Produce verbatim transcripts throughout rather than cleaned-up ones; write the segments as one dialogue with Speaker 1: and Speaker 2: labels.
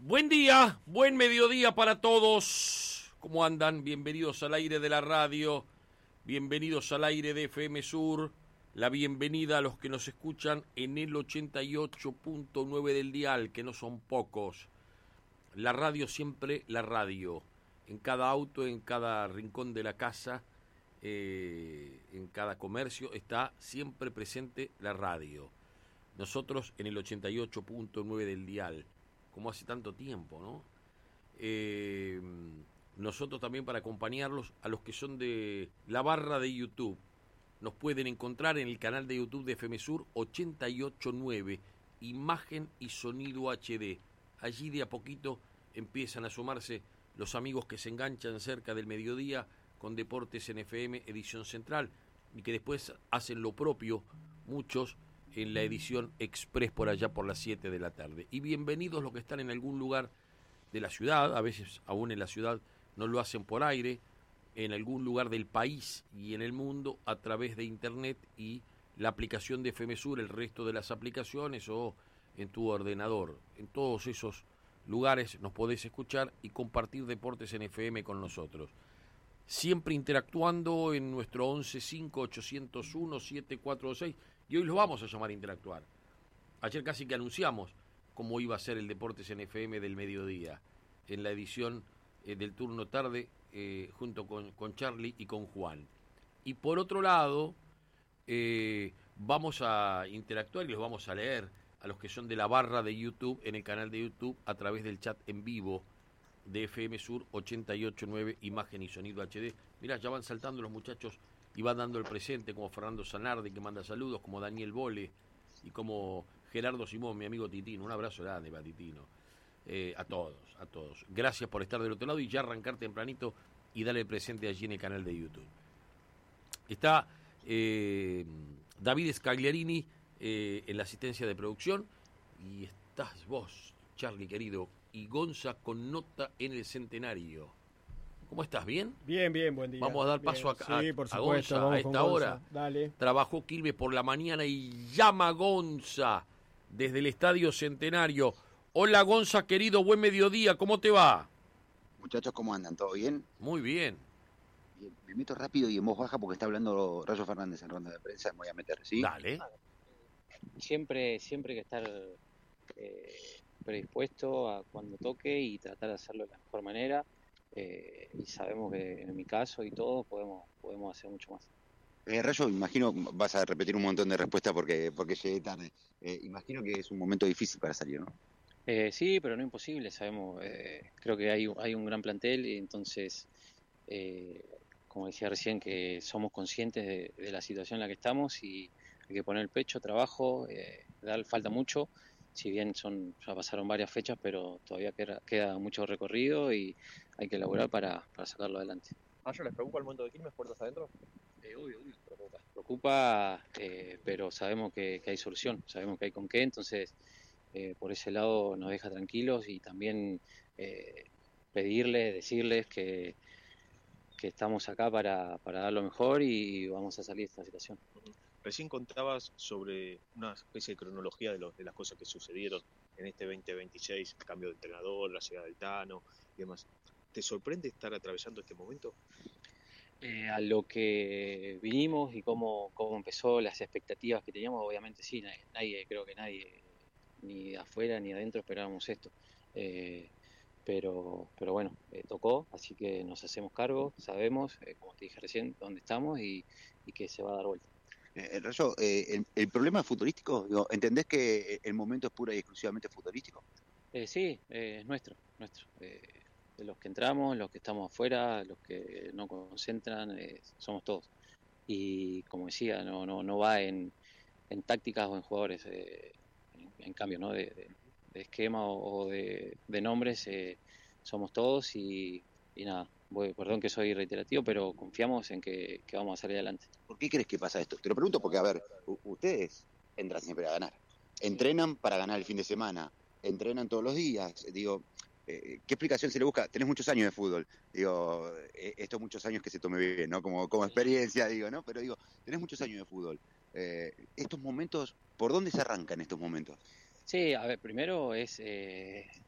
Speaker 1: Buen día, buen mediodía para todos. ¿Cómo andan? Bienvenidos al aire de la radio, bienvenidos al aire de F M Sur, la bienvenida a los que nos escuchan en el ochenta y ocho punto nueve del dial, que no son pocos. La radio siempre, la radio. En cada auto, en cada rincón de la casa, eh, en cada comercio, está siempre presente la radio. Nosotros en el ochenta y ocho punto nueve del dial, como hace tanto tiempo, ¿no? Eh, nosotros también para acompañarlos, a los que son de la barra de YouTube, nos pueden encontrar en el canal de YouTube de F M Sur ochenta y ocho punto nueve, imagen y sonido H D. Allí de a poquito empiezan a sumarse los amigos que se enganchan cerca del mediodía con Deportes en F M, edición central, y que después hacen lo propio, muchos, en la edición express por allá por las siete de la tarde. Y bienvenidos los que están en algún lugar de la ciudad, a veces aún en la ciudad no lo hacen por aire, en algún lugar del país y en el mundo a través de internet y la aplicación de F M Sur, el resto de las aplicaciones o en tu ordenador. En todos esos lugares nos podés escuchar y compartir Deportes en F M con nosotros. Siempre interactuando en nuestro once cinco ochocientos uno siete cuatro seis, y hoy los vamos a llamar a interactuar. Ayer casi que anunciamos cómo iba a ser el Deportes en F M del mediodía, en la edición eh, del turno tarde, eh, junto con, con Charlie y con Juan. Y por otro lado, eh, vamos a interactuar y los vamos a leer a los que son de la barra de YouTube, en el canal de YouTube, a través del chat en vivo de F M Sur ochenta y ocho punto nueve, imagen y sonido H D. Mirá, ya van saltando los muchachos y van dando el presente, como Fernando Zanardi, que manda saludos, como Daniel Bole y como Gerardo Simón, mi amigo Titino. Un abrazo grande para Titino. Eh, a todos, a todos. Gracias por estar del otro lado y ya arrancar tempranito y darle el presente allí en el canal de YouTube. Está eh, David Scagliarini eh, en la asistencia de producción, y estás vos, Charlie querido, y Gonza con nota en el centenario. ¿Cómo estás? ¿Bien?
Speaker 2: Bien, bien, buen día.
Speaker 1: Vamos a dar paso
Speaker 2: bien.
Speaker 1: a,
Speaker 2: sí, por
Speaker 1: a
Speaker 2: supuesto,
Speaker 1: Gonza a esta hora.
Speaker 2: Dale.
Speaker 1: Trabajó Quilmes por la mañana y llama Gonza desde el Estadio Centenario. Hola Gonza, querido, buen mediodía, ¿cómo te va?
Speaker 3: Muchachos, ¿cómo andan? ¿Todo bien?
Speaker 1: Muy bien.
Speaker 3: Bien, me meto rápido y en voz baja porque está hablando Rayo Fernández en ronda de prensa, me voy a meter, ¿sí?
Speaker 1: Dale.
Speaker 4: Siempre, siempre hay que estar eh, predispuesto a cuando toque y tratar de hacerlo de la mejor manera. Eh, y sabemos que en mi caso y todo podemos podemos hacer mucho más.
Speaker 3: Eh, Rayo, imagino, vas a repetir un montón de respuestas porque porque llegué tarde. Eh, imagino que es un momento difícil para salir, ¿no?
Speaker 4: Eh, sí, pero no imposible, sabemos. Eh, creo que hay, hay un gran plantel y entonces, eh, como decía recién, que somos conscientes de, de la situación en la que estamos y hay que poner el pecho, trabajo, eh, dar, falta mucho. Si bien son ya pasaron varias fechas, pero todavía queda, queda mucho recorrido y hay que elaborar para, para sacarlo adelante.
Speaker 5: ¿A ellos les preocupa el momento de Quilmes, puertas adentro?
Speaker 4: Eh, obvio, obvio, preocupa. Preocupa, eh, pero sabemos que, que hay solución, sabemos que hay con qué, entonces eh, por ese lado nos deja tranquilos y también eh, pedirles, decirles que, que estamos acá para, para dar lo mejor y vamos a salir de esta situación.
Speaker 5: Uh-huh. Recién contabas sobre una especie de cronología de, los, de las cosas que sucedieron en este veinte veintiséis, el cambio de entrenador, la llegada del Tano y demás. ¿Te sorprende estar atravesando este momento?
Speaker 4: Eh, a lo que vinimos y cómo, cómo empezó, las expectativas que teníamos, obviamente sí, nadie, nadie creo que nadie, ni de afuera ni de adentro esperábamos esto. Eh, pero, pero bueno, eh, tocó, así que nos hacemos cargo, sabemos, eh, como te dije recién, dónde estamos y, y que se va a dar vuelta.
Speaker 3: Eh, Rayo, eh, el, el problema futbolístico, digo, ¿entendés que el momento es pura y exclusivamente futbolístico?
Speaker 4: Eh, sí, eh, es nuestro, nuestro. Eh, de los que entramos, los que estamos afuera, los que no concentran, eh, somos todos. Y como decía, no no no va en, en tácticas o en jugadores, eh, en, en cambio, ¿no? De, de, de esquema o, o de, de nombres, eh, somos todos y, y nada. Voy, perdón que soy reiterativo, pero confiamos en que, que vamos a salir adelante.
Speaker 3: ¿Por qué crees que pasa esto? Te lo pregunto porque, a ver, ustedes entran siempre a ganar. Entrenan para ganar el fin de semana. Entrenan todos los días. Digo, eh, ¿qué explicación se le busca? Tenés muchos años de fútbol. Digo, eh, estos muchos años que se tome bien, ¿no? Como, como experiencia, digo, ¿no? Pero digo, tenés muchos años de fútbol. Eh, estos momentos, ¿por dónde se arrancan estos momentos?
Speaker 4: Sí, a ver, primero es... Eh,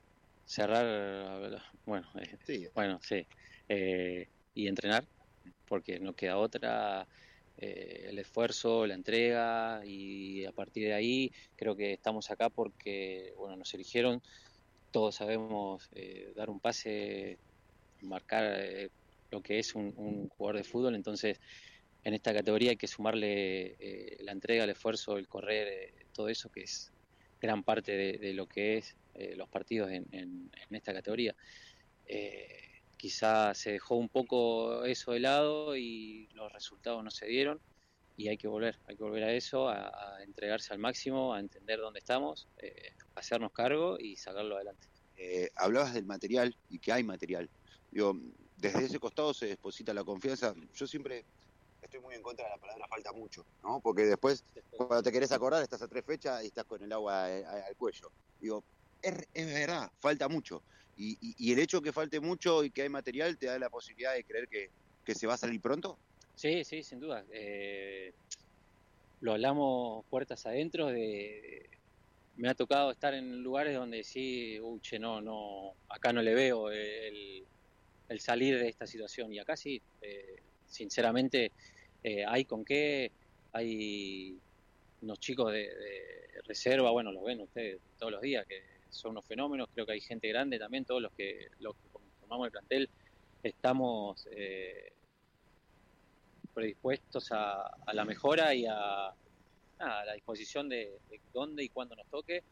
Speaker 4: cerrar, bueno, eh,
Speaker 3: Sí.
Speaker 4: bueno, sí, eh, y entrenar, porque no queda otra, eh, el esfuerzo, la entrega, y a partir de ahí creo que estamos acá porque, bueno, nos eligieron, todos sabemos eh, dar un pase, marcar eh, lo que es un, un jugador de fútbol, entonces en esta categoría hay que sumarle eh, la entrega, el esfuerzo, el correr, eh, todo eso que es gran parte de, de lo que es eh, los partidos en, en, en esta categoría. Eh, quizá se dejó un poco eso de lado y los resultados no se dieron, y hay que volver, hay que volver a eso, a, a entregarse al máximo, a entender dónde estamos, eh, hacernos cargo y sacarlo adelante.
Speaker 3: Eh, hablabas del material y que hay material. Digo, desde ese costado se deposita la confianza. Yo siempre estoy muy en contra de la palabra falta mucho, ¿no? Porque después, cuando te querés acordar, estás a tres fechas y estás con el agua al cuello. Digo, es, es verdad, falta mucho. Y, y, y el hecho de que falte mucho y que hay material te da la posibilidad de creer que, que se va a salir pronto.
Speaker 4: Sí, sí, sin duda. Eh, lo hablamos puertas adentro. De, me ha tocado estar en lugares donde sí, uy, che, no, no, acá no le veo el, el salir de esta situación. Y acá sí, eh, sinceramente, eh, hay con qué, hay unos chicos de, de reserva, bueno, los ven ustedes todos los días, que son unos fenómenos. Creo que hay gente grande también, todos los que, los que formamos el plantel, estamos eh, predispuestos a, a la mejora y a, a la disposición de, de dónde y cuándo nos toque.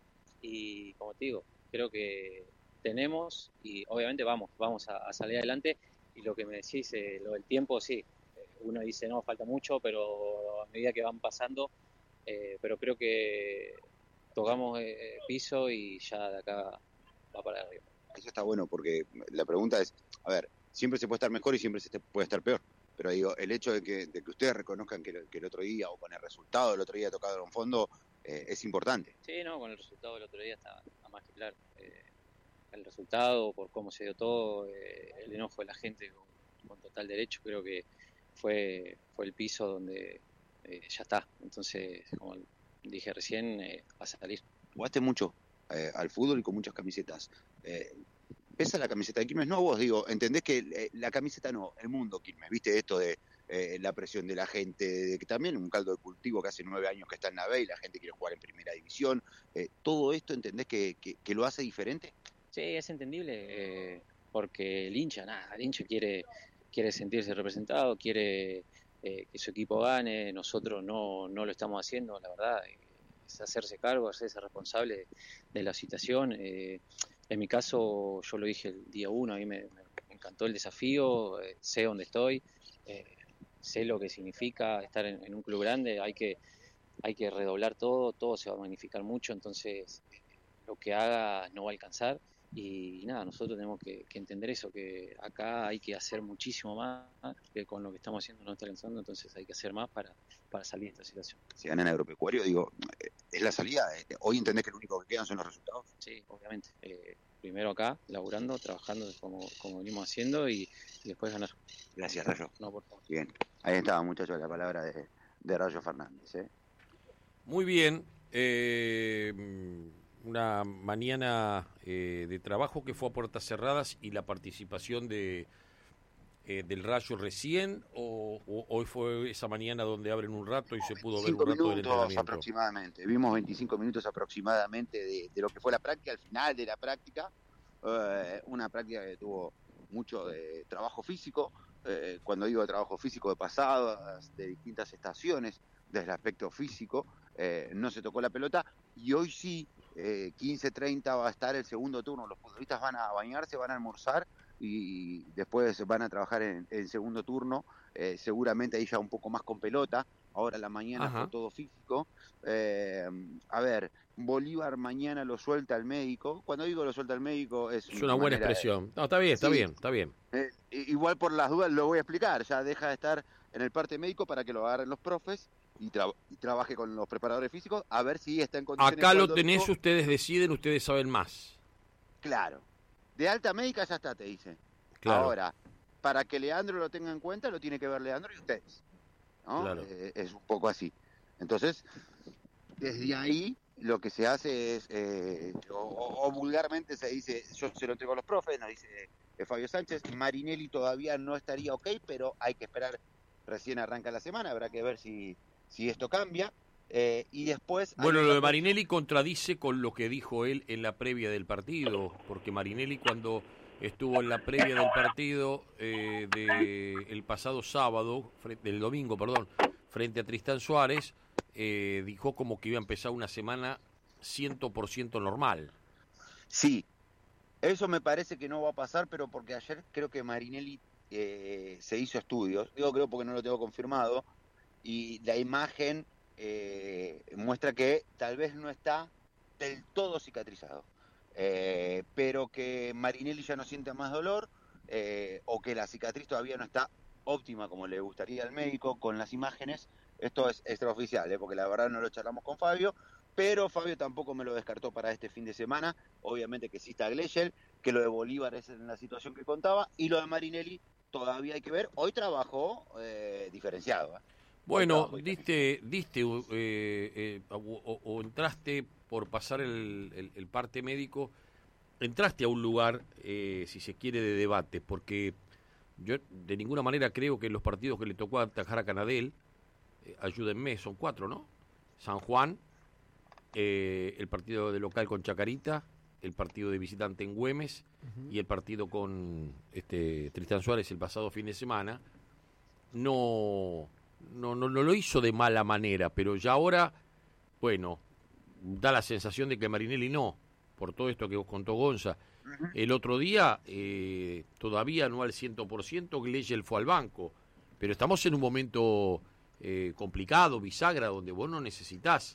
Speaker 4: Y como te digo, creo que tenemos, y obviamente vamos, vamos a, a salir adelante. Y lo que me decís, eh, lo del tiempo, sí, uno dice no, falta mucho, pero a medida que van pasando, eh, pero creo que tocamos eh, piso y ya de acá va para arriba.
Speaker 3: Eso está bueno, porque la pregunta es, a ver, siempre se puede estar mejor y siempre se puede estar peor, pero digo, el hecho de que, de que ustedes reconozcan que, que el otro día, o con el resultado del otro día tocado en fondo, eh, es importante.
Speaker 4: Sí, no, con el resultado del otro día está, está más que claro. Eh, el resultado, por cómo se dio todo, eh, el enojo de la gente con, con total derecho, creo que fue, fue el piso donde eh, ya está. Entonces, como dije recién, eh, va a salir.
Speaker 3: Jugaste mucho eh, al fútbol y con muchas camisetas. Eh, ¿Pesa la camiseta de Quilmes? No, vos, digo, entendés que eh, la camiseta no, el mundo Quilmes, ¿viste? Esto de eh, la presión de la gente, de que también un caldo de cultivo que hace nueve años que está en la B y la gente quiere jugar en primera división. Eh, ¿Todo esto entendés que, que, que lo hace diferente?
Speaker 4: Sí, es entendible, eh, porque el hincha, nada, el hincha quiere, quiere sentirse representado, quiere eh, que su equipo gane. Nosotros no, no lo estamos haciendo, la verdad, eh, es hacerse cargo, hacerse responsable de la situación. Eh, en mi caso, yo lo dije el día uno, a mí me, me encantó el desafío, eh, sé dónde estoy, eh, sé lo que significa estar en, en un club grande, hay que, hay que redoblar todo, todo se va a magnificar mucho, entonces lo que haga no va a alcanzar. Y nada, nosotros tenemos que, que entender eso, que acá hay que hacer muchísimo más, que con lo que estamos haciendo no está alcanzando, entonces hay que hacer más para, para salir de esta situación.
Speaker 3: Si ganan agropecuario, digo, es la salida. Hoy entendés que lo único que quedan son los resultados.
Speaker 4: Sí, obviamente. Eh, primero acá, laburando, trabajando como, como venimos haciendo, y, y después ganar.
Speaker 3: Gracias, Rayo.
Speaker 4: No, por favor.
Speaker 3: Bien, ahí estaba, muchachos, la palabra de, de Rayo Fernández. ¿eh?
Speaker 1: Muy bien. Eh, una mañana eh, de trabajo que fue a puertas cerradas, y la participación de eh, del Rayo recién, o, o hoy fue esa mañana donde abren un rato y se pudo ver un rato del entrenamiento.
Speaker 3: Aproximadamente, vimos veinticinco minutos aproximadamente de, de lo que fue la práctica, al final de la práctica, eh, una práctica que tuvo mucho de trabajo físico, eh, cuando digo de trabajo físico, de pasadas, de distintas estaciones, desde el aspecto físico, eh, no se tocó la pelota, y hoy sí, eh, quince treinta va a estar el segundo turno, los futbolistas van a bañarse, van a almorzar, y después van a trabajar en el segundo turno, eh, seguramente ahí ya un poco más con pelota. Ahora la mañana Ajá. fue todo físico. Eh, a ver, Bolívar mañana lo suelta el médico. Cuando digo lo suelta el médico es...
Speaker 1: Es una buena expresión. De... No, está bien, está sí. bien, está bien.
Speaker 3: Eh, igual por las dudas lo voy a explicar. Ya deja de estar en el parte médico para que lo agarren los profes y, tra y trabaje con los preparadores físicos, a ver si está en condiciones...
Speaker 1: Acá lo tenés, domingo. Ustedes deciden, ustedes saben más.
Speaker 3: Claro. De alta médica ya está, te dice.
Speaker 1: Claro.
Speaker 3: Ahora, para que Leandro lo tenga en cuenta, lo tiene que ver Leandro y ustedes. ¿no?
Speaker 1: Claro.
Speaker 3: Eh, es un poco así. Entonces, desde ahí, lo que se hace es, eh, o, o vulgarmente se dice, yo se lo entrego a los profes, nos dice eh, Fabio Sánchez, Marinelli todavía no estaría ok, pero hay que esperar, recién arranca la semana, habrá que ver si, si esto cambia. Eh, y después...
Speaker 1: Bueno, lo de Marinelli contradice con lo que dijo él en la previa del partido, porque Marinelli cuando estuvo en la previa del partido eh, de el pasado sábado, del domingo, perdón, frente a Tristán Suárez, eh, dijo como que iba a empezar una semana cien por ciento normal.
Speaker 3: Sí, eso me parece que no va a pasar, pero porque ayer creo que Marinelli eh, se hizo estudios, digo creo porque no lo tengo confirmado, y la imagen eh, muestra que tal vez no está del todo cicatrizado, eh, pero que Marinelli ya no siente más dolor, eh, o que la cicatriz todavía no está óptima como le gustaría al médico con las imágenes. Esto es extraoficial, ¿eh? Porque la verdad no lo charlamos con Fabio, pero Fabio tampoco me lo descartó para este fin de semana. Obviamente que sí está Gleichel, que lo de Bolívar es en la situación que contaba, y lo de Marinelli todavía hay que ver. Hoy trabajó eh, diferenciado. ¿eh?
Speaker 1: Bueno, diste, diste eh, eh, o, o entraste por pasar el, el, el parte médico, entraste a un lugar, eh, si se quiere, de debate, porque yo de ninguna manera creo que en los partidos que le tocó atajar a Canadell, eh, ayúdenme, son cuatro, ¿no? San Juan, eh, el partido de local con Chacarita, el partido de visitante en Güemes uh-huh. y el partido con este Tristán Suárez el pasado fin de semana, no... No, no, no lo hizo de mala manera, pero ya ahora, bueno, da la sensación de que Marinelli no, por todo esto que os contó Gonza. Uh-huh. El otro día, eh, todavía no al cien por ciento, Gleichel fue al banco, pero estamos en un momento eh, complicado, bisagra, donde vos no necesitás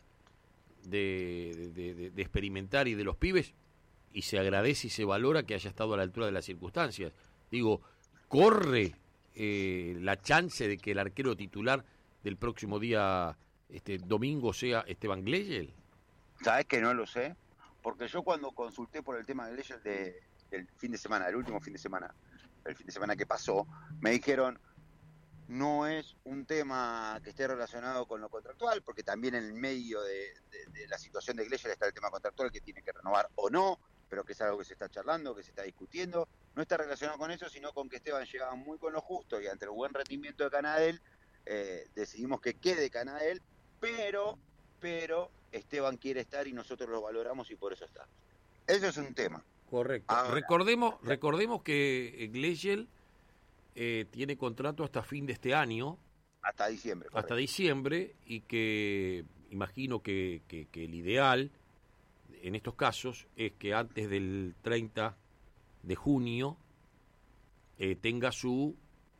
Speaker 1: de, de, de, de experimentar y de los pibes, y se agradece y se valora que haya estado a la altura de las circunstancias. Digo, corre... Eh, la chance de que el arquero titular del próximo día, este domingo, sea Esteban Gleichel?
Speaker 3: ¿Sabes que no lo sé? Porque yo cuando consulté por el tema de Gleichel de, del fin de semana, del último fin de semana, el fin de semana que pasó, me dijeron, no es un tema que esté relacionado con lo contractual, porque también en el medio de, de, de la situación de Gleichel está el tema contractual que tiene que renovar o no, pero que es algo que se está charlando, que se está discutiendo. No está relacionado con eso, sino con que Esteban llegaba muy con lo justo y ante el buen rendimiento de Canadell, eh, decidimos que quede Canadell, pero, pero Esteban quiere estar y nosotros lo valoramos y por eso está. Eso es un tema.
Speaker 1: Correcto. Ahora, recordemos, recordemos que Gleichel eh, tiene contrato hasta fin de este año.
Speaker 3: Hasta diciembre.
Speaker 1: Correcto. Hasta diciembre, y que imagino que, que, que el ideal en estos casos es que antes del treinta de junio eh, tenga su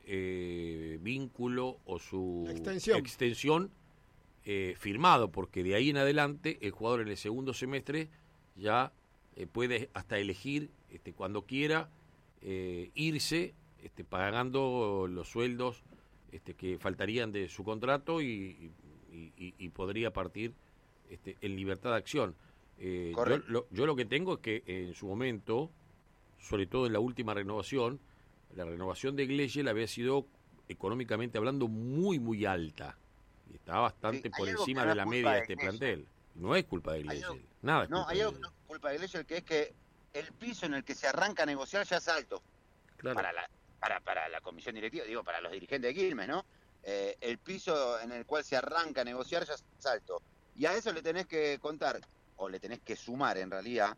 Speaker 1: eh, vínculo o su
Speaker 2: extensión,
Speaker 1: extensión eh, firmado, porque de ahí en adelante el jugador en el segundo semestre ya eh, puede hasta elegir este, cuando quiera eh, irse este, pagando los sueldos este, que faltarían de su contrato y, y, y, y podría partir este, en libertad de acción. Eh, yo, lo, yo lo que tengo es que en su momento, sobre todo en la última renovación, la renovación de Gleichel había sido económicamente hablando muy muy alta y estaba bastante sí, por encima de la media de este Gleichel. Plantel. No es culpa de Gleichel, nada es
Speaker 3: no,
Speaker 1: culpa
Speaker 3: hay
Speaker 1: de
Speaker 3: algo que no es culpa de Gleichel, que es que el piso en el que se arranca a negociar ya es alto. Claro. Para la para para la comisión directiva, digo, para los dirigentes de Quilmes, ¿no? Eh, el piso en el cual se arranca a negociar ya es alto. Y a eso le tenés que contar, o le tenés que sumar en realidad,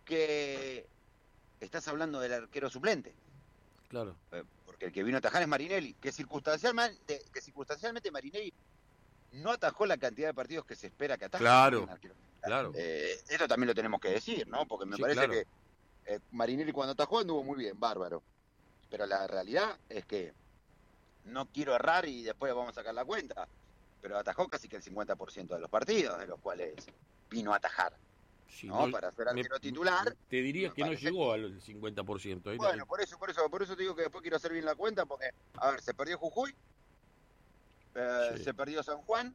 Speaker 3: que estás hablando del arquero suplente.
Speaker 1: Claro.
Speaker 3: Eh, porque el que vino a atajar es Marinelli, que circunstancialmente, que circunstancialmente Marinelli no atajó la cantidad de partidos que se espera que ataje.
Speaker 1: Claro, claro.
Speaker 3: Eh, esto también lo tenemos que decir, ¿no? Porque me sí, parece claro. que eh, Marinelli cuando atajó anduvo muy bien, bárbaro. Pero la realidad es que no quiero errar y después vamos a sacar la cuenta, pero atajó casi que el cincuenta por ciento de los partidos, de los cuales vino a atajar. Sí, ¿no? No, para ser arquero me, titular.
Speaker 1: Te diría que no llegó al cincuenta por ciento.
Speaker 3: Bueno, por eso, por eso, por eso te digo que después quiero hacer bien la cuenta, porque, a ver, se perdió Jujuy, eh, sí. se perdió San Juan,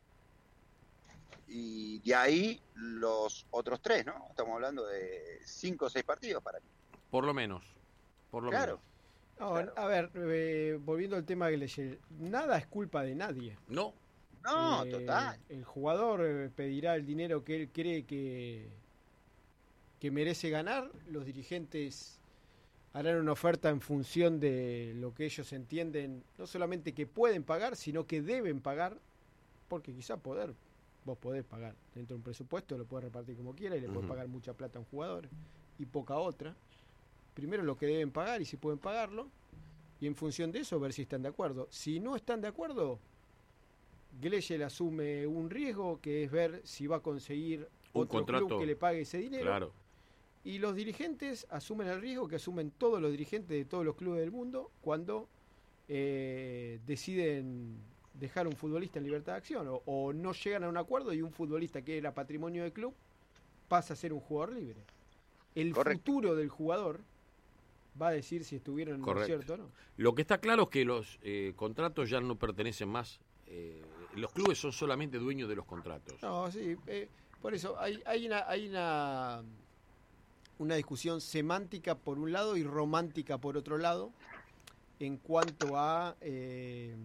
Speaker 3: y de ahí los otros tres, ¿no? Estamos hablando de cinco o seis partidos para aquí.
Speaker 1: Por lo menos, por lo
Speaker 3: claro.
Speaker 1: menos.
Speaker 2: No, claro. A ver, eh, volviendo al tema de Gleichel, nada es culpa de nadie.
Speaker 1: No.
Speaker 3: No,
Speaker 2: Eh,
Speaker 3: total.
Speaker 2: El jugador eh, pedirá el dinero que él cree que, que merece ganar. Los dirigentes harán una oferta en función de lo que ellos entienden, no solamente que pueden pagar, sino que deben pagar, porque quizá poder, vos podés pagar dentro de un presupuesto, lo podés repartir como quiera y le podés
Speaker 1: Ujú.
Speaker 2: pagar mucha plata a un jugador y poca a otra. Primero lo que deben pagar y si pueden pagarlo, y en función de eso ver si están de acuerdo. Si no están de acuerdo, Gleyel asume un riesgo que es ver si va a conseguir
Speaker 1: Un
Speaker 2: otro
Speaker 1: contrato,
Speaker 2: club que le pague ese dinero.
Speaker 1: Claro.
Speaker 2: Y los dirigentes asumen el riesgo que asumen todos los dirigentes de todos los clubes del mundo cuando eh, deciden dejar un futbolista en libertad de acción o, o no llegan a un acuerdo y un futbolista que era patrimonio del club pasa a ser un jugador libre. El
Speaker 3: Correcto.
Speaker 2: futuro del jugador va a decir si estuvieron en lo
Speaker 1: Correcto.
Speaker 2: cierto o no.
Speaker 1: Lo que está claro es que los eh, contratos ya no pertenecen más. Eh, los clubes son solamente dueños de los contratos.
Speaker 2: No, sí, eh, por eso hay, hay una hay una una discusión semántica por un lado y romántica por otro lado en cuanto a eh,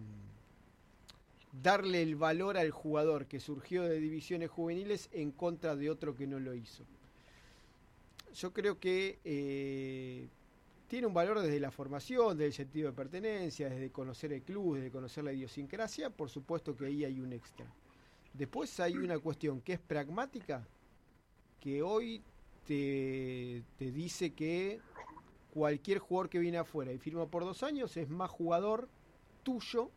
Speaker 2: darle el valor al jugador que surgió de divisiones juveniles en contra de otro que no lo hizo. Yo creo que eh, tiene un valor desde la formación, desde el sentido de pertenencia, desde conocer el club, desde conocer la idiosincrasia, por supuesto que ahí hay un extra. Después hay una cuestión que es pragmática, que hoy te, te dice que cualquier jugador que viene afuera y firma por dos años es más jugador tuyo,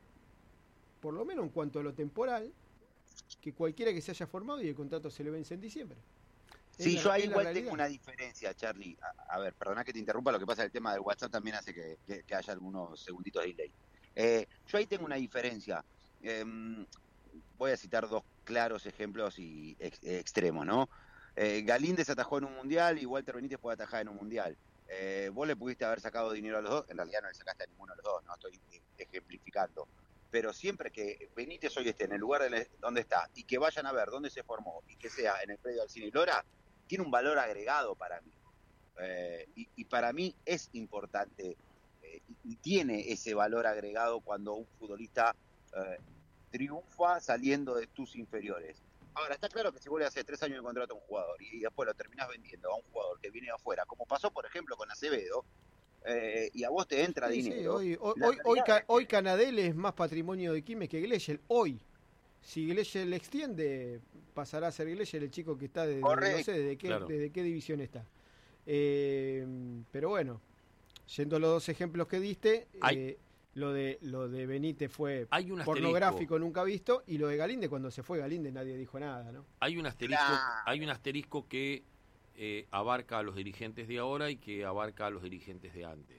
Speaker 2: por lo menos en cuanto a lo temporal, que cualquiera que se haya formado y el contrato se le vence en diciembre. Es
Speaker 3: Sí,
Speaker 2: la-
Speaker 3: yo ahí
Speaker 2: es la
Speaker 3: igual
Speaker 2: realidad.
Speaker 3: tengo una diferencia, Charlie. A, a ver, perdona que te interrumpa, lo que pasa es que el tema del WhatsApp también hace que, que- que haya algunos segunditos de delay. Eh, yo ahí tengo una diferencia. Em, voy a citar dos claros ejemplos y ex- extremos, ¿no? Eh, Galíndez atajó en un mundial y Walter Benítez puede atajar en un mundial. Eh, vos le pudiste haber sacado dinero a los dos, en realidad no le sacaste a ninguno de los dos, no estoy eh, ejemplificando. Pero siempre que Benítez hoy esté en el lugar de donde está y que vayan a ver dónde se formó y que sea en el predio Alcina y Lora, tiene un valor agregado para mí. Eh, y, y para mí es importante eh, y, y tiene ese valor agregado cuando un futbolista eh, triunfa saliendo de tus inferiores. Ahora, está claro que si vos le haces tres años de contrato a un jugador y después lo terminás vendiendo a un jugador que viene de afuera, como pasó, por ejemplo, con Acevedo, eh, y a vos te entra
Speaker 2: Sí, sí,
Speaker 3: dinero.
Speaker 2: hoy, hoy,
Speaker 3: la
Speaker 2: hoy, hoy,
Speaker 3: realidad
Speaker 2: Ca-
Speaker 3: es que-
Speaker 2: hoy Canadell es más patrimonio de Quilmes que Gleyel. Hoy, si Gleyel extiende, pasará a ser Gleyel el chico que está de, de- no
Speaker 3: Correcto.
Speaker 2: sé desde qué,
Speaker 1: Claro.
Speaker 2: desde qué división está. Eh, pero bueno, yendo a los dos ejemplos que diste,
Speaker 1: Hay-
Speaker 2: eh, lo de lo de Benítez fue
Speaker 1: Hay un asterisco.
Speaker 2: pornográfico nunca visto y lo de Galíndez, cuando se fue Galíndez nadie dijo nada, ¿no?
Speaker 1: Hay un asterisco,
Speaker 3: Claro.
Speaker 1: hay un asterisco que eh, abarca a los dirigentes de ahora y que abarca a los dirigentes de antes.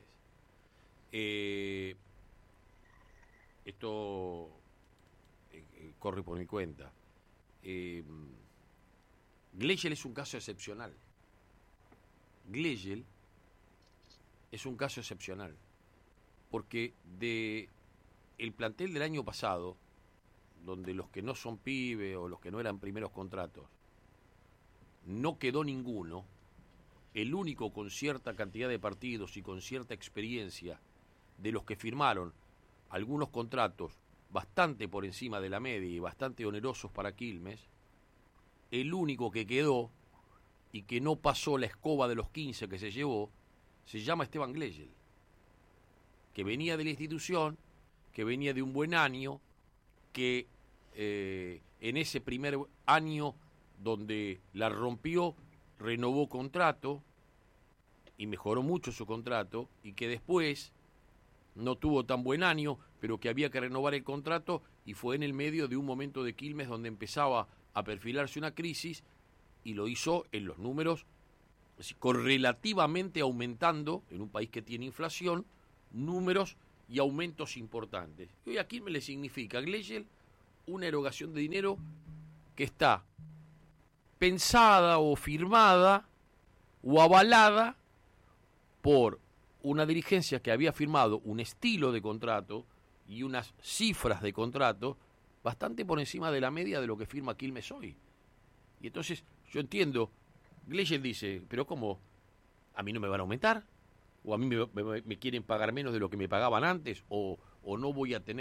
Speaker 1: Eh, esto eh, eh, corre por mi cuenta. Eh, Gleyel es un caso excepcional. Gleyel es un caso excepcional. Porque de el plantel del año pasado, donde los que no son pibe o los que no eran primeros contratos, no quedó ninguno, el único con cierta cantidad de partidos y con cierta experiencia de los que firmaron algunos contratos bastante por encima de la media y bastante onerosos para Quilmes, el único que quedó y que no pasó la escoba de los quince que se llevó, se llama Esteban Gleyel, que venía de la institución, que venía de un buen año, que eh, en ese primer año donde la rompió, renovó contrato y mejoró mucho su contrato, y que después no tuvo tan buen año, pero que había que renovar el contrato, y fue en el medio de un momento de Quilmes donde empezaba a perfilarse una crisis, y lo hizo en los números, correlativamente aumentando, en un país que tiene inflación, números y aumentos importantes. Y hoy a Quilmes le significa, Gleyel, una erogación de dinero que está pensada o firmada o avalada por una dirigencia que había firmado un estilo de contrato y unas cifras de contrato bastante por encima de la media de lo que firma Quilmes hoy. Y entonces yo entiendo, Gleyel dice, pero ¿cómo? ¿A mí no me van a aumentar? ¿O a mí me, me, me quieren pagar menos de lo que me pagaban antes? ¿O, o no voy a tener?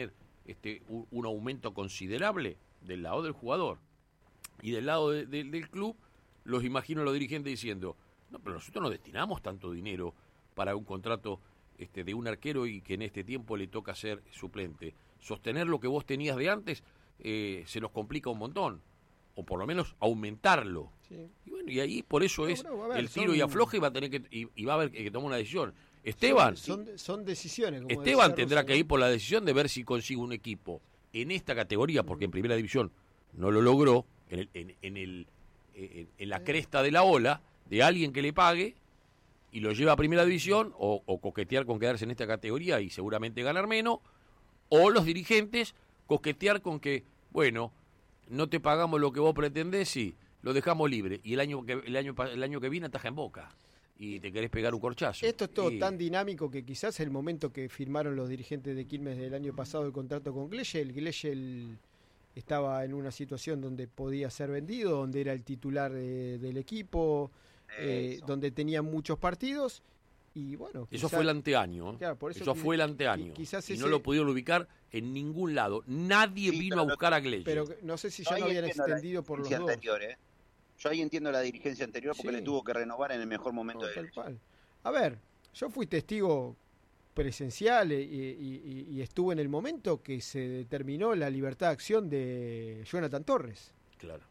Speaker 1: este, un, un aumento considerable del lado del jugador. Y del lado de, de, del club, los imagino a los dirigentes diciendo, no, pero nosotros no destinamos tanto dinero para un contrato este, de un arquero y que en este tiempo le toca ser suplente. Sostener lo que vos tenías de antes eh, se nos complica un montón, o por lo menos aumentarlo. Sí. Y bueno, y ahí por eso no, es no, ver, el tiro son... y afloje y va a tener que y, y va a haber que tomar una decisión. Esteban,
Speaker 2: son, son, son decisiones. Como
Speaker 1: Esteban tendrá Rosa, que ir por la decisión de ver si consigue un equipo en esta categoría, porque en primera división no lo logró, en el, en, en el en, en la cresta de la ola, de alguien que le pague y lo lleva a primera división, o, o coquetear con quedarse en esta categoría y seguramente ganar menos, o los dirigentes coquetear con que, bueno, no te pagamos lo que vos pretendés y lo dejamos libre, y el año que el año el año que viene ataja en Boca y te querés pegar un corchazo.
Speaker 2: Esto es todo
Speaker 1: y...
Speaker 2: tan dinámico que quizás el momento que firmaron los dirigentes de Quilmes del año pasado el contrato con Gleyel, Gleyel estaba en una situación donde podía ser vendido, donde era el titular de, del equipo, eh, donde tenía muchos partidos. Y bueno,
Speaker 1: quizás, eso fue el anteaño,
Speaker 2: claro, por eso,
Speaker 1: eso
Speaker 2: que,
Speaker 1: fue el anteaño.
Speaker 2: Quizás
Speaker 1: y
Speaker 2: ese...
Speaker 1: no lo pudieron ubicar en ningún lado. Nadie sí, vino a buscar
Speaker 3: no,
Speaker 1: a Gleyel.
Speaker 2: Pero no sé si ya no, no habían extendido por los dos.
Speaker 3: Anterior, ¿eh? Yo ahí entiendo la dirigencia anterior porque sí. le tuvo que renovar en el mejor momento
Speaker 2: no,
Speaker 3: de él.
Speaker 2: A ver, yo fui testigo presencial y, y, y estuve en el momento que se determinó la libertad de acción de Jonathan Torres.
Speaker 1: Claro.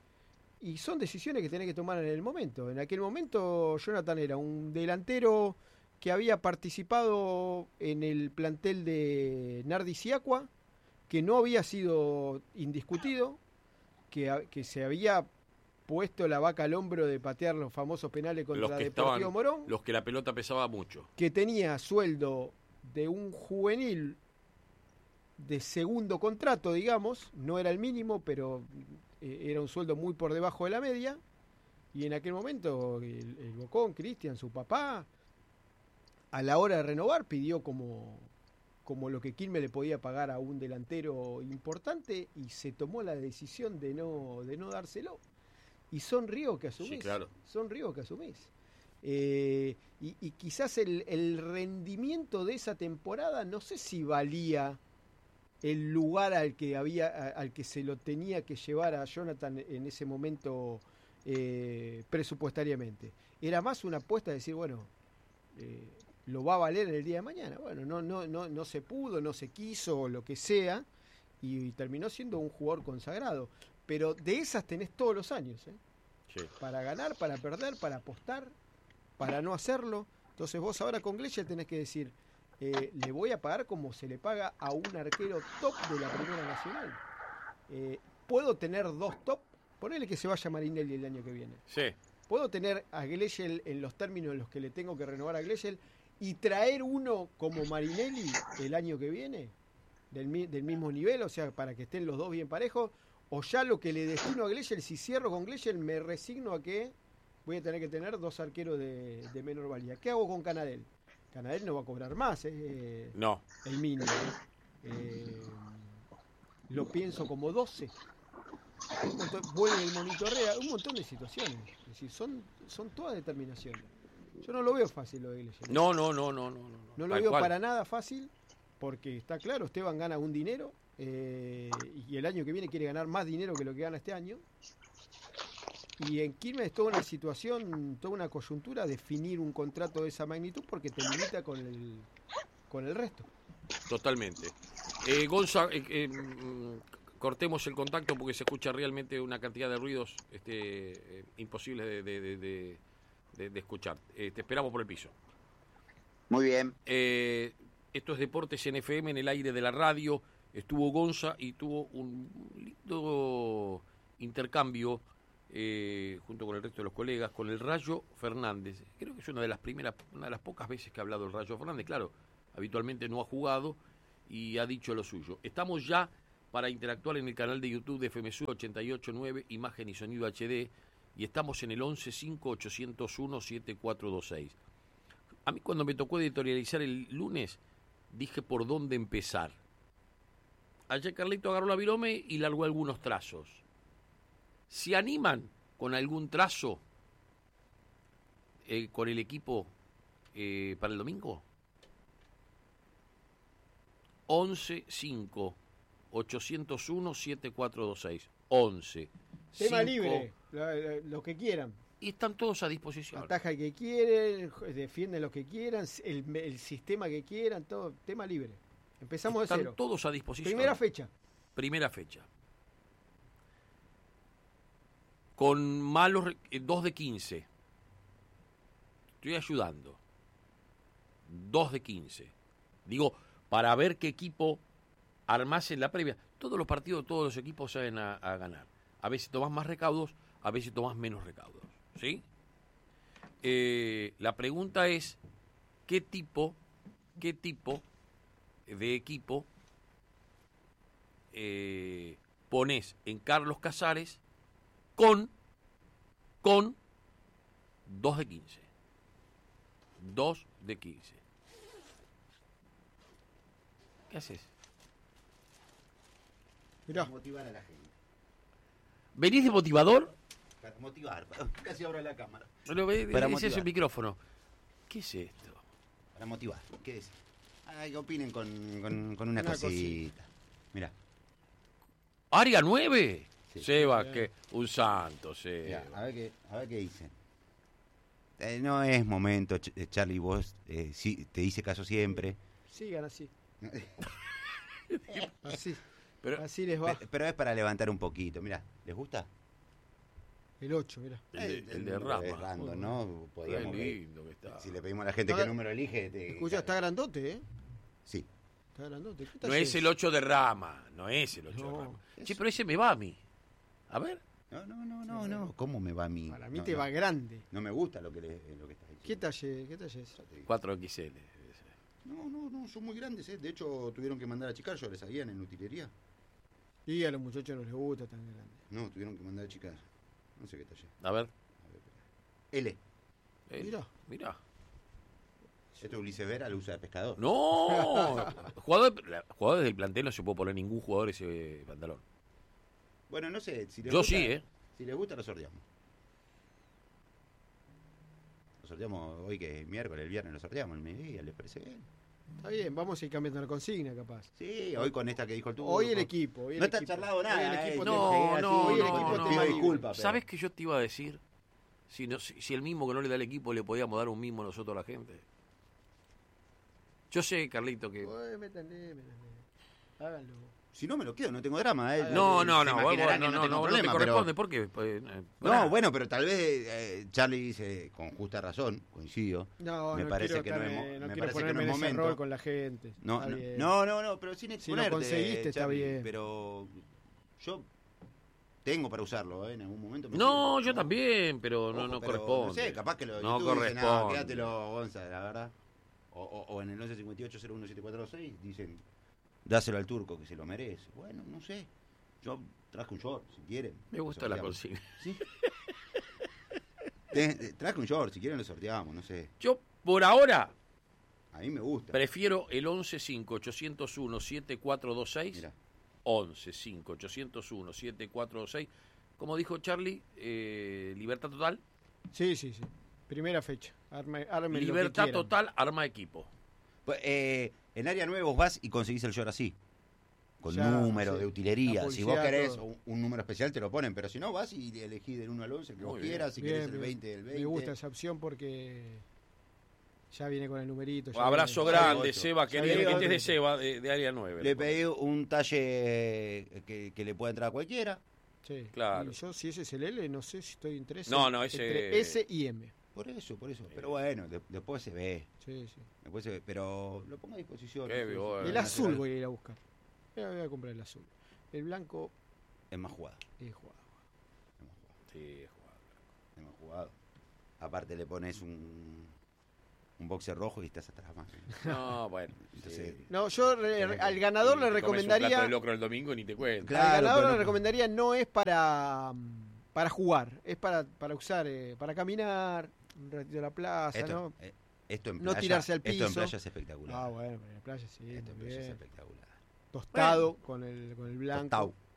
Speaker 2: Y son decisiones que tenés que tomar en el momento. En aquel momento Jonathan era un delantero que había participado en el plantel de Nardi Siacua, que no había sido indiscutido, que, que se había puesto la vaca al hombro de patear los famosos penales contra
Speaker 1: los que
Speaker 2: Deportivo
Speaker 1: estaban,
Speaker 2: Morón.
Speaker 1: Los que la pelota pesaba mucho.
Speaker 2: Que tenía sueldo de un juvenil de segundo contrato, digamos, no era el mínimo, pero eh, era un sueldo muy por debajo de la media, y en aquel momento el, el Bocón, Cristian, su papá, a la hora de renovar pidió como, como lo que Quilmes le podía pagar a un delantero importante, y se tomó la decisión de no, de no dárselo. Y son ríos que asumís.
Speaker 1: Sí, claro.
Speaker 2: Son ríos que asumís. Eh, y, y quizás el, el rendimiento de esa temporada, no sé si valía el lugar al que había, al que se lo tenía que llevar a Jonathan en ese momento eh, presupuestariamente. Era más una apuesta de decir, bueno, eh, lo va a valer el día de mañana. Bueno, no, no, no, no se pudo, no se quiso, lo que sea, y, y terminó siendo un jugador consagrado. Pero de esas tenés todos los años, ¿eh?
Speaker 1: Sí.
Speaker 2: Para ganar, para perder, para apostar, para no hacerlo. Entonces vos ahora con Gleyel tenés que decir, eh, le voy a pagar como se le paga a un arquero top de la Primera Nacional. Eh, ¿Puedo tener dos top? Ponele que se vaya Marinelli el año que viene.
Speaker 1: Sí.
Speaker 2: ¿Puedo tener a Gleyel en los términos en los que le tengo que renovar a Gleyel y traer uno como Marinelli el año que viene? Del, del mismo nivel, o sea, para que estén los dos bien parejos. O ya lo que le destino a Gleyel, si cierro con Gleyel, me resigno a que voy a tener que tener dos arqueros de, de menor valía. ¿Qué hago con Canadel? Canadel no va a cobrar más, ¿eh?
Speaker 1: No.
Speaker 2: El mínimo. Eh, lo pienso como doce. Vuelve el monitorea, un montón de situaciones. Es decir, son, son todas determinaciones. Yo no lo veo fácil lo de Gleyel.
Speaker 1: No, no, no, no, no. No,
Speaker 2: no lo veo cual. para nada fácil, porque está claro, Esteban gana un dinero. Eh, y el año que viene quiere ganar más dinero que lo que gana este año, y en Quilmes es toda una situación, toda una coyuntura definir un contrato de esa magnitud, porque te limita con el con el resto.
Speaker 1: Totalmente. eh, Gonza, eh, eh, cortemos el contacto porque se escucha realmente una cantidad de ruidos este, eh, imposibles de, de, de, de, de, de escuchar. Eh, te esperamos por el piso.
Speaker 3: Muy bien.
Speaker 1: eh, Esto es Deportes en F M, en el aire de la radio. Estuvo Gonza y tuvo un lindo intercambio eh, junto con el resto de los colegas con el Rayo Fernández. Creo que es una de las primeras, una de las pocas veces que ha hablado el Rayo Fernández. Claro, habitualmente no ha jugado y ha dicho lo suyo. Estamos ya para interactuar en el canal de YouTube de F M Sur ochenta y ocho nueve, imagen y sonido H D, y estamos en el once cinco ochocientos uno setenta y cuatro veintiséis. A mí cuando me tocó editorializar el lunes, dije por dónde empezar. Ayer Carlito agarró la virome y largó algunos trazos. ¿Se animan con algún trazo eh, con el equipo eh, para el domingo? once cinco ocho cero uno, siete cuatro dos seis. once.
Speaker 2: Tema
Speaker 1: cinco.
Speaker 2: libre, lo, lo- lo que quieran.
Speaker 1: Y están todos a disposición.
Speaker 2: Ataja el que quieren, defienden lo que quieran, el, el sistema que quieran, todo. Tema libre. Empezamos de
Speaker 1: Están
Speaker 2: cero.
Speaker 1: todos a disposición.
Speaker 2: Primera fecha.
Speaker 1: Primera fecha. Con malos re- eh, dos de quince. Estoy ayudando. dos de quince. Digo, para ver qué equipo armás en la previa. Todos los partidos, todos los equipos salen a, a ganar. A veces tomás más recaudos, a veces tomás menos recaudos. ¿Sí? Eh, la pregunta es, ¿qué tipo, qué tipo de equipo eh, pones en Carlos Casares con, con dos de quince? dos de quince. ¿Qué haces?
Speaker 2: Mirá.
Speaker 6: Para motivar a la gente.
Speaker 1: ¿Venís de motivador?
Speaker 6: Para motivar. Casi abro la cámara.
Speaker 1: Pero ve-
Speaker 6: Para
Speaker 1: ese es
Speaker 6: motivar.
Speaker 1: el micrófono. ¿Qué es esto?
Speaker 6: Para motivar. ¿Qué decís? Ay, que opinen con, con, con una,
Speaker 2: Una
Speaker 6: cosita.
Speaker 2: cosita.
Speaker 6: Mira.
Speaker 1: ¿Área nueve?
Speaker 6: Sí.
Speaker 1: Seba,
Speaker 2: Sí.
Speaker 1: que un santo, Seba.
Speaker 6: Mirá, a ver qué, a ver qué dicen. Eh, no es momento, Ch- eh, Charlie, vos eh, sí, te hice caso siempre.
Speaker 2: Sigan así. Así.
Speaker 1: Pero,
Speaker 2: Así les va.
Speaker 6: Pe- Pero es para levantar un poquito. Mira, ¿les gusta?
Speaker 2: El ocho, mirá.
Speaker 1: el de,
Speaker 6: Eh,
Speaker 1: el de
Speaker 6: número
Speaker 1: Rama.
Speaker 6: es random,
Speaker 2: Joder.
Speaker 6: ¿no?
Speaker 1: Qué
Speaker 6: Podríamos ver.
Speaker 1: lindo que está.
Speaker 6: Si le pedimos a la gente
Speaker 2: Está-
Speaker 6: qué número elige. Te...
Speaker 2: Escucha, está grandote, ¿eh?
Speaker 6: Sí.
Speaker 2: Está grandote. ¿Qué
Speaker 1: No
Speaker 2: tal
Speaker 1: es el ocho de Rama, no es el ocho
Speaker 2: No,
Speaker 1: de Rama.
Speaker 6: eso.
Speaker 1: Che, pero ese me va a mí. A ver.
Speaker 6: No, no, no, no, no. ¿Cómo me va a mí?
Speaker 2: Para mí
Speaker 6: No,
Speaker 2: te
Speaker 6: no.
Speaker 2: va grande.
Speaker 6: No me gusta lo que, le, lo que estás diciendo.
Speaker 2: ¿Qué talle, qué talle es?
Speaker 6: Ya te digo.
Speaker 1: cuatro equis ele.
Speaker 6: No, no, no, son muy grandes, ¿eh? De hecho, tuvieron que mandar a achicar, yo les sabían en utilería.
Speaker 2: Y a los muchachos no les gusta tan grande.
Speaker 6: No, tuvieron que mandar a achicar. No sé qué talle.
Speaker 1: A ver.
Speaker 6: A ver, espera. L.
Speaker 1: Eh,
Speaker 2: Mirá.
Speaker 1: Mirá.
Speaker 6: Esto es Ulises Vera, lo usa de pescador.
Speaker 1: No. Jugador, la- jugadores del plantel no se puede poner ningún jugador ese pantalón.
Speaker 6: Bueno, no sé. Si les
Speaker 1: Yo
Speaker 6: gusta,
Speaker 1: sí, ¿eh?
Speaker 6: Si les gusta, lo sorteamos. Lo sorteamos hoy que es miércoles, el viernes lo sorteamos, el mediodía, ¿les parece bien?
Speaker 2: Está bien, vamos a ir cambiando la consigna, capaz.
Speaker 6: Sí, hoy con esta que dijo el tuyo.
Speaker 2: Hoy el equipo. Hoy el
Speaker 6: No está
Speaker 2: equipo.
Speaker 6: charlado
Speaker 2: Hoy
Speaker 6: nada.
Speaker 2: el equipo
Speaker 6: eh,
Speaker 2: te-
Speaker 1: No,
Speaker 6: llegué así,
Speaker 1: no,
Speaker 2: hoy el
Speaker 1: no,
Speaker 2: equipo
Speaker 1: no.
Speaker 2: te
Speaker 6: pido
Speaker 2: va libre.
Speaker 6: disculpas. pero-
Speaker 1: ¿Sabes qué yo te iba a decir? Si, no, si, si el mismo que no le da el equipo le podíamos dar un mismo nosotros a la gente. Yo sé, Carlito, que...
Speaker 2: Uy, métanle, métanle. Háganlo.
Speaker 6: Si no me lo quedo, no tengo drama. ¿eh?
Speaker 1: No, no,
Speaker 6: Se
Speaker 1: no,
Speaker 6: imaginarán
Speaker 1: bueno,
Speaker 6: que
Speaker 1: no, no,
Speaker 6: tengo
Speaker 1: no, no te
Speaker 6: problema, pero-
Speaker 1: corresponde. ¿Por qué? Pues, eh,
Speaker 6: No,
Speaker 1: pará.
Speaker 6: bueno, pero tal vez eh, Charlie dice, con justa razón, coincido.
Speaker 2: No,
Speaker 6: Me
Speaker 2: no
Speaker 6: parece
Speaker 2: quiero,
Speaker 6: que no
Speaker 2: estar,
Speaker 6: es mo-
Speaker 2: eh,
Speaker 6: me
Speaker 2: no quiero
Speaker 6: parece que
Speaker 2: ponerme
Speaker 6: no
Speaker 2: en
Speaker 6: es
Speaker 2: ese
Speaker 6: momento.
Speaker 2: rol con la gente.
Speaker 6: No,
Speaker 2: Está
Speaker 6: no,
Speaker 2: bien.
Speaker 6: no, no, no, pero sin
Speaker 2: Si lo
Speaker 6: exponerte,
Speaker 2: conseguiste, está
Speaker 6: Charlie,
Speaker 2: bien.
Speaker 6: Pero yo tengo para usarlo, ¿eh? En algún momento. me
Speaker 1: No,
Speaker 6: sirve,
Speaker 1: yo también, pero no,
Speaker 6: Ojo,
Speaker 1: no
Speaker 6: pero,
Speaker 1: corresponde.
Speaker 6: No sé, capaz que lo de
Speaker 1: No
Speaker 6: YouTube dicen, "Ah,
Speaker 1: corresponde.
Speaker 6: quédatelo, Gonza, la verdad. O, o, o en el once cincuenta y ocho cero uno siete cuatro dos seis dicen, dáselo al turco que se lo merece. Bueno, no sé. Yo traje un short, si quieren.
Speaker 1: Me
Speaker 6: lo
Speaker 1: gusta la
Speaker 6: sorteamos.
Speaker 1: consigna.
Speaker 6: ¿Sí? Te- te- traje un short, si quieren lo sorteamos, no sé.
Speaker 1: Yo, por ahora,
Speaker 6: A mí me gusta.
Speaker 1: prefiero el once cinco ocho cero uno siete cuatro dos seis.
Speaker 6: Mira,
Speaker 1: once cinco ocho cero uno siete cuatro dos seis. Como dijo Charlie, eh, libertad total.
Speaker 2: Sí, sí, sí. Primera fecha. Arme, armen lo que
Speaker 1: Libertad
Speaker 2: quieran.
Speaker 1: total, arma equipo.
Speaker 6: pues, eh, en área nueve vos vas y conseguís el short así. Con
Speaker 2: Ya,
Speaker 6: número
Speaker 2: sí.
Speaker 6: de utilería.
Speaker 2: La
Speaker 6: Si vos
Speaker 2: publicidad,
Speaker 6: querés
Speaker 2: todo.
Speaker 6: un, un número especial te lo ponen, pero si no vas y elegís del uno al once el que
Speaker 1: Muy
Speaker 6: vos
Speaker 1: bien.
Speaker 6: quieras, si
Speaker 2: Bien,
Speaker 6: querés el
Speaker 2: bien.
Speaker 6: veinte del veinte.
Speaker 2: Me gusta esa opción porque ya viene con el numerito. ya
Speaker 1: Abrazo
Speaker 2: viene-
Speaker 1: grande,
Speaker 6: ocho.
Speaker 1: Seba,
Speaker 2: Ya
Speaker 1: querido.
Speaker 2: viene
Speaker 1: Este es de
Speaker 2: otro.
Speaker 1: Seba, de, de área nueve.
Speaker 6: Le pedí un talle eh, que, que le pueda entrar a cualquiera.
Speaker 2: Sí.
Speaker 1: Claro.
Speaker 2: Y yo, si ese es el L, no sé si estoy entre ese.
Speaker 1: No, no, ese-
Speaker 2: entre S y M.
Speaker 6: Por eso, por eso. Pero bueno, de- después se ve.
Speaker 2: Sí, sí.
Speaker 6: Después se ve. Pero lo pongo a disposición.
Speaker 1: Qué
Speaker 6: no sé,
Speaker 1: bien,
Speaker 6: si-
Speaker 1: bueno.
Speaker 2: El
Speaker 6: nacional
Speaker 2: azul voy a ir a buscar. Voy a, voy a comprar el azul. El blanco
Speaker 6: Es más jugado.
Speaker 2: es jugado.
Speaker 6: Es más jugado.
Speaker 1: Sí, jugado.
Speaker 6: Es más jugado. Aparte le pones un, un boxer rojo y estás atrás más.
Speaker 1: No, bueno.
Speaker 6: Entonces,
Speaker 1: sí.
Speaker 2: No, yo re- re- al ganador
Speaker 1: Y
Speaker 2: le
Speaker 1: te comes un plato
Speaker 2: recomendaría.
Speaker 1: de locro el domingo y ni te cuento.
Speaker 6: Claro,
Speaker 2: al ganador
Speaker 6: pero
Speaker 2: le
Speaker 6: no-
Speaker 2: recomendaría no es para mm, para jugar, es para, para usar, eh, para caminar, un ratito a la plaza,
Speaker 6: esto,
Speaker 2: ¿no?
Speaker 6: eh, esto en
Speaker 2: No
Speaker 6: playa,
Speaker 2: tirarse al
Speaker 6: Esto en
Speaker 2: piso.
Speaker 6: playa es espectacular.
Speaker 2: Ah, bueno, pero en la playa sí,
Speaker 6: esto en
Speaker 2: muy
Speaker 6: playa es
Speaker 2: bien.
Speaker 6: espectacular.
Speaker 2: Tostado con el con el blanco.
Speaker 6: Tostado.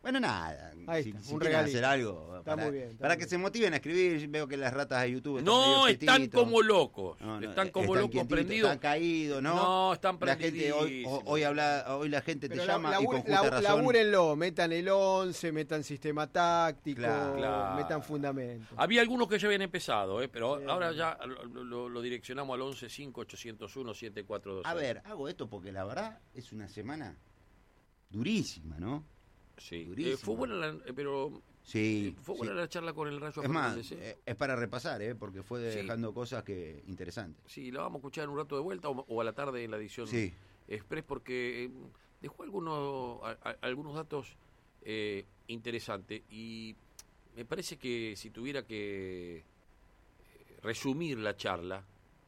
Speaker 6: Bueno, nada,
Speaker 2: Ahí
Speaker 6: si,
Speaker 2: está,
Speaker 6: si
Speaker 2: un
Speaker 6: quieren
Speaker 2: regalito.
Speaker 6: hacer algo,
Speaker 2: Está
Speaker 6: para,
Speaker 2: muy bien, está
Speaker 6: para
Speaker 2: muy
Speaker 6: que
Speaker 2: bien.
Speaker 6: se motiven a escribir, veo que las ratas de YouTube están
Speaker 1: No,
Speaker 6: medio
Speaker 1: están
Speaker 6: quietitos.
Speaker 1: como locos.
Speaker 6: No, no,
Speaker 1: están como
Speaker 6: están
Speaker 1: locos
Speaker 6: quietitos,
Speaker 1: prendidos.
Speaker 6: Están caídos, ¿no?
Speaker 1: No, están
Speaker 6: La gente hoy,
Speaker 1: prendidísimos.
Speaker 6: hoy, habla, hoy la gente te
Speaker 2: Pero la-
Speaker 6: llama
Speaker 2: la-
Speaker 6: y con justa
Speaker 2: la-
Speaker 6: razón.
Speaker 2: labúrenlo, metan el once, metan sistema táctico,
Speaker 6: Claro.
Speaker 1: Claro.
Speaker 2: metan fundamentos.
Speaker 1: Había algunos que ya habían empezado, ¿eh? Pero
Speaker 2: Bien.
Speaker 1: ahora ya lo, lo- lo direccionamos al once cinco ochocientos uno siete cuatro dos.
Speaker 6: A ver, hago esto porque la verdad es una semana durísima, ¿no?
Speaker 1: Sí.
Speaker 6: durísimo.
Speaker 1: Eh, fue buena la, eh, pero
Speaker 6: Sí.
Speaker 1: eh, fue
Speaker 6: sí.
Speaker 1: buena la charla con el Rayo
Speaker 6: Es más,
Speaker 1: Fernández, ¿eh?
Speaker 6: eh, es para repasar, ¿eh? Porque fue
Speaker 1: Sí.
Speaker 6: dejando cosas que interesantes.
Speaker 1: Sí, la vamos a escuchar en un rato de vuelta o, o a la tarde en la edición
Speaker 6: Sí.
Speaker 1: Express porque eh, dejó algunos a- a- algunos datos eh, interesantes y me parece que si tuviera que eh, resumir la charla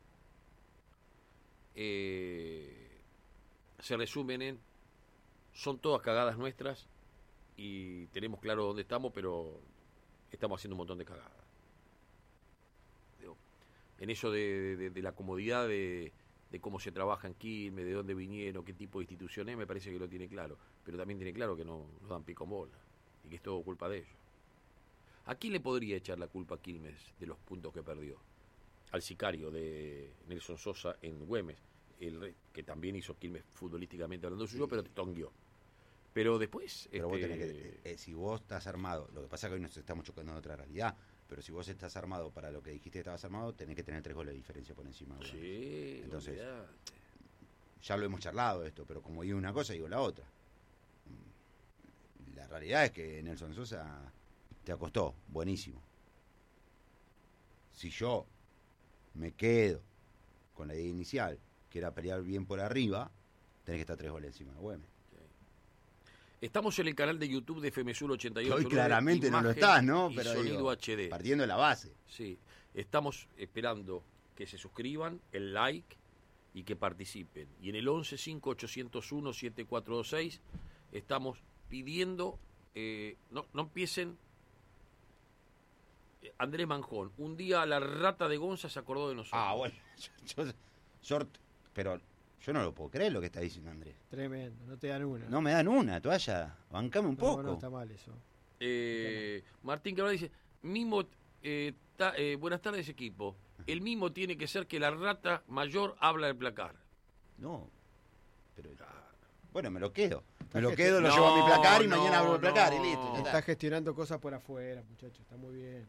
Speaker 1: eh, se resumen en son todas cagadas nuestras y tenemos claro dónde estamos, pero estamos haciendo un montón de cagadas. Digo, en eso de, de- de la comodidad de, de cómo se trabaja en Quilmes, de dónde vinieron, qué tipo de instituciones, me parece que lo tiene claro. Pero también tiene claro que no nos dan pico en bola y que es todo culpa de ellos. ¿A quién le podría echar la culpa a Quilmes de los puntos que perdió? Al sicario de Nelson Sosa en Güemes, el re- que también hizo Quilmes futbolísticamente hablando suyo,
Speaker 6: Sí.
Speaker 1: pero tonguió. Pero después...
Speaker 6: Pero vos
Speaker 1: este,
Speaker 6: tenés que, eh, si vos estás armado, lo que pasa es que hoy nos estamos chocando en otra realidad, pero si vos estás armado para lo que dijiste que estabas armado, tenés que tener tres goles de diferencia por encima. Güemes.
Speaker 1: Sí,
Speaker 6: Entonces,
Speaker 1: olvidate.
Speaker 6: ya lo hemos charlado esto, pero como digo una cosa, digo la otra. La realidad es que Nelson Sosa te acostó, buenísimo. Si yo me quedo con la idea inicial, que era pelear bien por arriba, tenés que estar tres goles encima de Güemes.
Speaker 1: Estamos en el canal de YouTube de F M Sur ochenta y ocho.
Speaker 6: Hoy claramente no lo estás, ¿no?
Speaker 1: Y
Speaker 6: Pero
Speaker 1: sonido
Speaker 6: digo,
Speaker 1: H D.
Speaker 6: partiendo de la base.
Speaker 1: Sí, estamos esperando que se suscriban, el like y que participen. Y en el once cinco ochocientos uno siete cuatro dos seis estamos pidiendo, eh, no, no empiecen. eh, Andrés Manjón, un día la rata de Gonza se acordó de nosotros.
Speaker 6: Ah, bueno. Yo, yo- yo- pero yo no lo puedo creer lo que está diciendo Andrés.
Speaker 2: Tremendo, no te dan una.
Speaker 6: No me dan una toalla. Bancame un
Speaker 2: No,
Speaker 6: poco.
Speaker 2: no, está mal eso.
Speaker 1: Eh, Martín Cabral dice, Mimo, eh, ta- eh, buenas tardes equipo. El mimo tiene que ser que la rata mayor habla del placar.
Speaker 6: No. Pero, bueno, me lo quedo. Me
Speaker 2: Está
Speaker 6: lo
Speaker 2: gesti-
Speaker 6: quedo, lo
Speaker 1: No,
Speaker 6: llevo a mi placar y
Speaker 1: no,
Speaker 6: mañana abro el placar y
Speaker 1: no.
Speaker 6: listo. ya
Speaker 2: Está
Speaker 6: está.
Speaker 2: gestionando cosas por afuera, muchachos, está muy bien.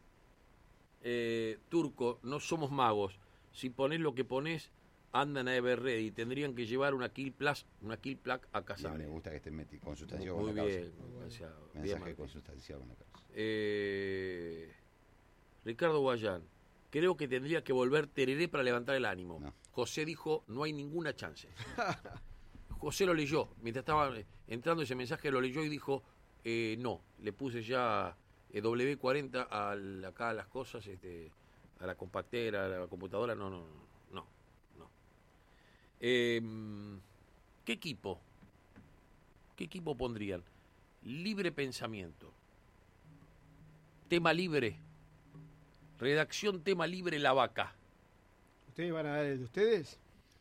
Speaker 1: Eh, Turco, no somos magos. Si pones lo que pones, andan a Ever Ready. Tendrían que llevar una kill plus, una kill plaque a casa.
Speaker 6: Bien, me gusta que esté meti- consustanciado
Speaker 1: Muy
Speaker 6: con la
Speaker 1: bien,
Speaker 6: causa.
Speaker 1: demasiado. Bien,
Speaker 6: Mensaje
Speaker 1: Martín.
Speaker 6: consustanciado con la causa.
Speaker 1: Eh, Ricardo Guayán, creo que tendría que volver Tereré para levantar el ánimo.
Speaker 6: No.
Speaker 1: José dijo, no hay ninguna chance. José lo leyó, mientras estaba entrando ese mensaje lo leyó y dijo, eh, no, le puse ya eh, W cuarenta al- acá a las cosas, este, a la compactera, a la computadora, no, no, no, no. Eh, ¿Qué equipo? ¿Qué equipo pondrían? Libre pensamiento. Tema libre. Redacción tema libre La Vaca.
Speaker 2: ¿Ustedes van a dar el de ustedes?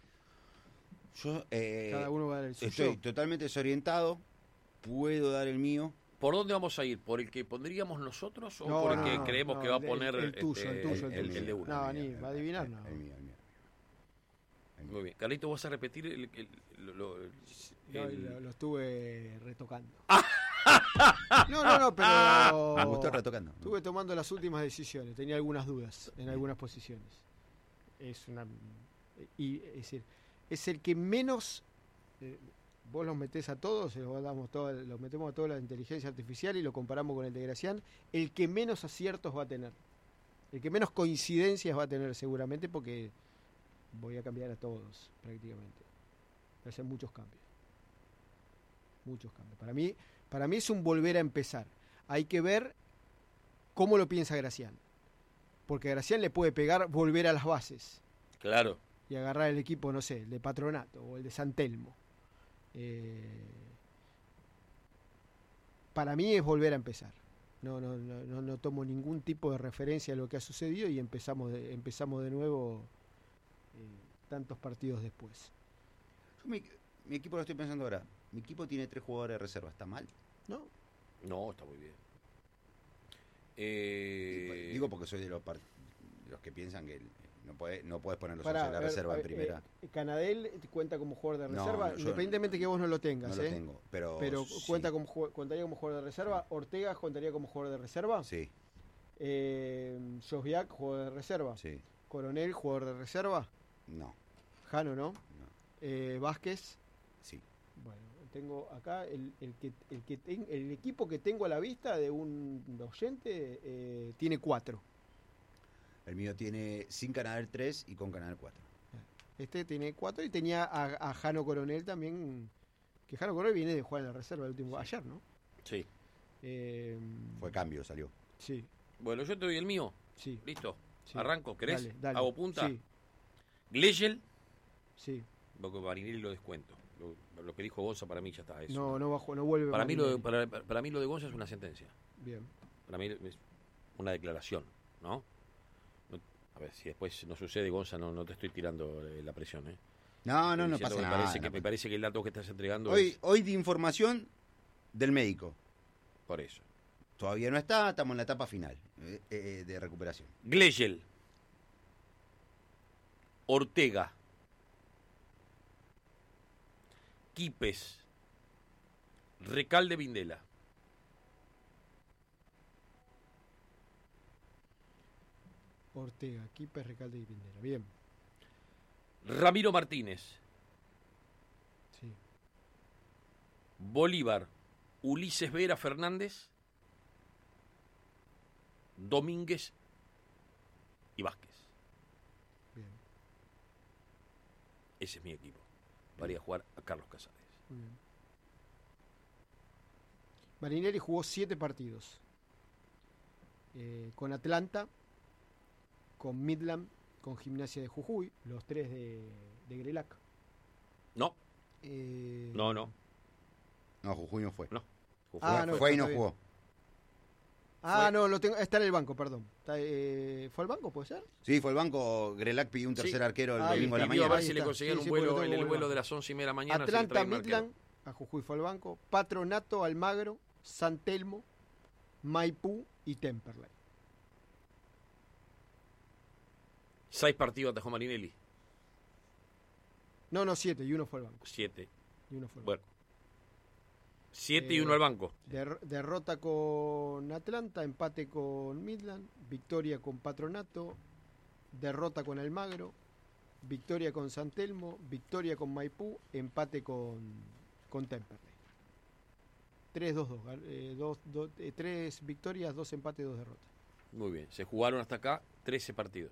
Speaker 6: Yo eh,
Speaker 2: Cada uno va a dar el suyo.
Speaker 6: estoy totalmente desorientado. Puedo dar el mío.
Speaker 1: ¿Por dónde vamos a ir? ¿Por el que pondríamos nosotros o
Speaker 2: No,
Speaker 1: por el
Speaker 2: no,
Speaker 1: que
Speaker 2: no,
Speaker 1: creemos
Speaker 2: no,
Speaker 1: que va a
Speaker 2: el-
Speaker 1: poner
Speaker 2: el tuyo, el
Speaker 1: este,
Speaker 2: tuyo, el
Speaker 1: el,
Speaker 2: tuyo.
Speaker 1: el de uno?
Speaker 2: No,
Speaker 6: el
Speaker 2: ni
Speaker 6: mío,
Speaker 2: va a adivinar, no.
Speaker 6: El mío, el mío. El mío.
Speaker 1: Muy bien. Carlito, ¿vas a repetir el, el- lo- lo- el-
Speaker 2: No,
Speaker 1: el-
Speaker 2: lo, lo estuve retocando. No, no, no, pero
Speaker 6: Me gustó retocando.
Speaker 2: estuve tomando las últimas decisiones. Tenía algunas dudas en algunas posiciones. Es una y es decir, es el que menos eh, vos los metés a todos, se los damos todo, los metemos a toda la inteligencia artificial y lo comparamos con el de Gracián, el que menos aciertos va a tener. El que menos coincidencias va a tener seguramente porque voy a cambiar a todos prácticamente. Voy a hacer muchos cambios. Muchos cambios. Para mí, para mí es un volver a empezar. Hay que ver cómo lo piensa Gracián. Porque a Gracián le puede pegar volver a las bases
Speaker 1: Claro.
Speaker 2: y agarrar el equipo, no sé, el de Patronato o el de San Telmo. Eh, para mí es volver a empezar. No, no, no, no, no tomo ningún tipo de referencia a lo que ha sucedido y empezamos de, empezamos de nuevo eh, tantos partidos después.
Speaker 6: Yo mi, mi equipo lo estoy pensando ahora. Mi equipo tiene tres jugadores de reserva. ¿Está mal?
Speaker 2: ¿No?
Speaker 1: No, está muy bien. Eh...
Speaker 6: Digo porque soy de los, par- de los que piensan que no podés, no podés poner los
Speaker 2: Pará,
Speaker 6: once de la
Speaker 2: a ver,
Speaker 6: reserva
Speaker 2: a
Speaker 6: en
Speaker 2: ver,
Speaker 6: primera.
Speaker 2: eh, Canadell cuenta como jugador de
Speaker 6: No,
Speaker 2: reserva,
Speaker 6: yo
Speaker 2: independientemente que vos no lo tengas,
Speaker 6: No lo
Speaker 2: ¿eh?
Speaker 6: tengo, pero...
Speaker 2: Pero
Speaker 6: sí.
Speaker 2: cuenta como, ju- contaría como jugador de reserva. Ortega contaría como jugador de reserva.
Speaker 6: Sí,
Speaker 2: Eh, Josviak, jugador de reserva.
Speaker 6: sí.
Speaker 2: Coronel, jugador de reserva.
Speaker 6: No,
Speaker 2: Jano, ¿no?
Speaker 6: no,
Speaker 2: Eh, Vázquez.
Speaker 6: sí.
Speaker 2: Bueno, tengo acá el, el que, el, que ten- el equipo que tengo a la vista de un oyente eh, tiene cuatro.
Speaker 6: El mío tiene sin Canadá tres y con Canadá cuatro.
Speaker 2: Este tiene cuatro y tenía a, a Jano Coronel también. Que Jano Coronel viene de jugar en la reserva el último, ayer, ¿no?
Speaker 1: Sí.
Speaker 2: Eh,
Speaker 6: Fue cambio, salió.
Speaker 2: Sí,
Speaker 1: Bueno, yo te doy el mío.
Speaker 2: sí.
Speaker 1: Listo.
Speaker 2: sí.
Speaker 1: Arranco, ¿querés?
Speaker 2: Dale, dale.
Speaker 1: ¿Hago punta?
Speaker 2: Sí,
Speaker 1: Gleyel,
Speaker 2: sí.
Speaker 1: porque Marinelli lo descuento. Lo, lo que dijo Gonza para mí ya está. Eso.
Speaker 2: No, no bajó, no vuelve.
Speaker 1: para, mí lo de,
Speaker 2: Marinelli.
Speaker 1: para, para mí lo de Gonza es una sentencia.
Speaker 2: Bien.
Speaker 1: Para mí es una declaración, ¿no? No- a ver, si después no sucede, Gonza, no, no te estoy tirando eh, la presión, ¿eh?
Speaker 6: No, no, no
Speaker 1: Diciendo
Speaker 6: pasa
Speaker 1: que
Speaker 6: nada.
Speaker 1: me parece,
Speaker 6: no
Speaker 1: que, me
Speaker 6: pasa-
Speaker 1: parece que el dato que estás entregando
Speaker 6: Hoy,
Speaker 1: es
Speaker 6: hoy de información del médico.
Speaker 1: por eso.
Speaker 6: Todavía no está, estamos en la etapa final eh, eh, de recuperación.
Speaker 1: Gleyel, Ortega, Quipes, Recalde, Vindela.
Speaker 2: Ortega, Quipes, Recalde y Pindera. Bien.
Speaker 1: Ramiro Martínez,
Speaker 2: Sí.
Speaker 1: Bolívar, Ulises Vera Fernández, Domínguez y Vázquez.
Speaker 2: Bien.
Speaker 1: Ese es mi equipo. Para ir a jugar a Carlos Casares.
Speaker 2: Muy bien. Marinelli jugó siete partidos. Eh, con Atlanta, con Midland, con Gimnasia de Jujuy, los tres de, de Grelac.
Speaker 1: No,
Speaker 2: Eh,
Speaker 1: no, no.
Speaker 6: No, Jujuy no fue.
Speaker 1: No. Jujuy
Speaker 2: Ah,
Speaker 6: fue,
Speaker 2: no,
Speaker 6: fue y
Speaker 2: está
Speaker 6: no
Speaker 2: bien.
Speaker 6: jugó.
Speaker 2: Ah,
Speaker 1: fue-
Speaker 2: no, lo tengo, está en el banco, perdón. Está, eh, ¿Fue al banco, puede ser?
Speaker 6: Sí, fue el banco. Grelac pidió un
Speaker 1: Sí.
Speaker 6: tercer arquero el
Speaker 2: Ahí
Speaker 6: domingo a la
Speaker 2: está,
Speaker 1: Pidió a
Speaker 6: mañana.
Speaker 1: ver
Speaker 2: Ahí
Speaker 1: si le
Speaker 2: está.
Speaker 1: conseguían
Speaker 2: Sí,
Speaker 1: un
Speaker 2: sí,
Speaker 1: vuelo
Speaker 2: porque
Speaker 1: en
Speaker 2: tengo
Speaker 1: el
Speaker 2: que
Speaker 1: vuelo
Speaker 2: volver.
Speaker 1: de las once y media de la mañana. si le
Speaker 2: Atlanta,
Speaker 1: traen un arquero.
Speaker 2: Midland, a Jujuy fue al banco. Patronato, Almagro, San Telmo, Maipú y Temperley.
Speaker 1: Seis partidos atajó Marinelli.
Speaker 2: No, no, siete, y uno fue al banco.
Speaker 1: Siete.
Speaker 2: Y uno fue al banco.
Speaker 1: Bueno. Siete y
Speaker 2: Eh,
Speaker 1: uno al banco.
Speaker 2: Der- derrota con Atlanta, empate con Midland, victoria con Patronato, derrota con Almagro, victoria con San Telmo, victoria con Maipú, empate con, con Temperley. tres dos dos. Eh, dos, dos, eh, tres victorias, dos empates, dos derrotas.
Speaker 1: Muy bien. Se jugaron hasta acá trece partidos.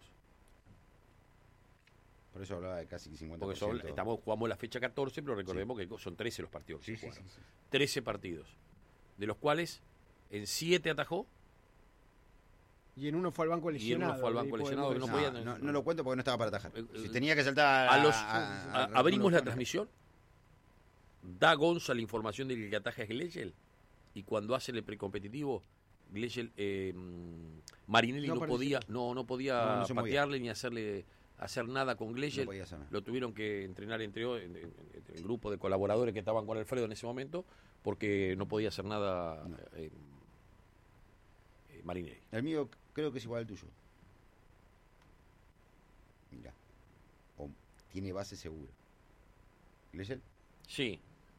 Speaker 6: Por eso hablaba de casi cincuenta por
Speaker 1: Porque
Speaker 6: ciento.
Speaker 1: son, estamos, jugamos la fecha catorce, pero recordemos que son trece los partidos que
Speaker 6: Sí,
Speaker 1: se
Speaker 6: sí,
Speaker 1: jugaron.
Speaker 6: sí, sí.
Speaker 1: trece partidos. De los cuales en siete atajó
Speaker 2: Y en uno fue al banco
Speaker 1: y en
Speaker 2: lesionado.
Speaker 1: uno fue al banco
Speaker 2: ahí
Speaker 1: lesionado que no
Speaker 2: podemos
Speaker 1: podía.
Speaker 2: decir.
Speaker 6: No, no, no lo cuento porque no estaba para atajar.
Speaker 1: Eh,
Speaker 6: Si
Speaker 1: eh,
Speaker 6: tenía que saltar
Speaker 1: A los,
Speaker 6: a-
Speaker 1: a-
Speaker 6: a-
Speaker 1: abrimos la
Speaker 6: a-
Speaker 1: transmisión. Da Gonza la información del que ataja es Gleyel. Y cuando hace el precompetitivo, Gleyel, eh, Marinelli
Speaker 2: No
Speaker 1: no, podía,
Speaker 2: participó.
Speaker 1: no, no podía
Speaker 6: No, no se movía.
Speaker 1: patearle ni hacerle hacer nada con
Speaker 6: No
Speaker 1: Gleyel.
Speaker 6: podía hacer nada.
Speaker 1: Lo tuvieron que entrenar entre, o- en- en- entre el grupo de colaboradores que estaban con Alfredo en ese momento, porque no podía hacer nada
Speaker 6: No.
Speaker 1: eh, eh, Marinelli.
Speaker 6: El mío creo que es igual al tuyo. Mira. O tiene base segura. ¿Gleyel?
Speaker 1: Sí,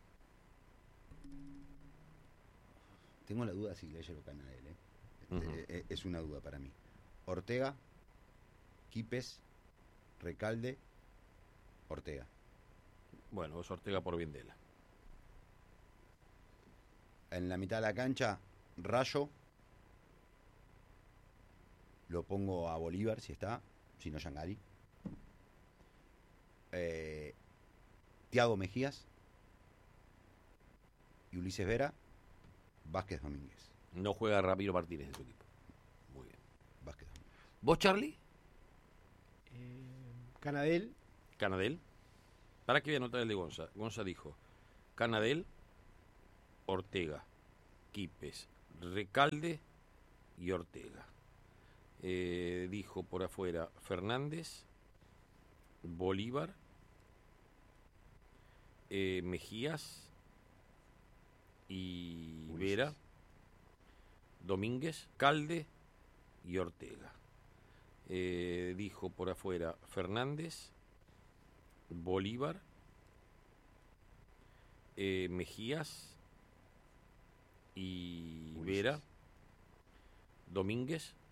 Speaker 6: Tengo la duda si Gleyel o Canadell. ¿eh?
Speaker 1: Ujú.
Speaker 6: Eh, eh, Es una duda para mí. Ortega, Quipes, Recalde, Ortega.
Speaker 1: bueno, es Ortega por Vindela.
Speaker 6: En la mitad de la cancha, Rayo. Lo pongo a Bolívar si está, si no Yangari. Eh, Tiago Mejías. Y Ulises Vera, Vázquez Domínguez.
Speaker 1: No juega Ramiro Martínez en su equipo. Muy bien.
Speaker 6: Vázquez Domínguez.
Speaker 1: ¿Vos, Charlie?
Speaker 2: Eh, Canadell,
Speaker 1: Canadell. ¿Para qué voy a anotar el de Gonza? Gonza dijo Canadell, Ortega, Quipes, Recalde y Ortega. Eh, dijo por afuera Fernández, Bolívar, eh, Mejías y
Speaker 6: Ulises.
Speaker 1: Vera Domínguez, Calde y Ortega. Eh, dijo por afuera Fernández, Bolívar, eh, Mejías y
Speaker 3: Ulises.
Speaker 1: Vera, Domínguez,